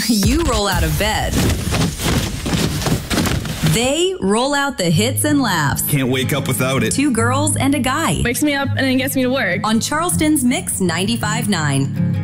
You roll out of bed. They roll out the hits and laughs. Can't wake up without it. Two girls and a guy. Wakes me up and then gets me to work. On Charleston's Mix 95.9.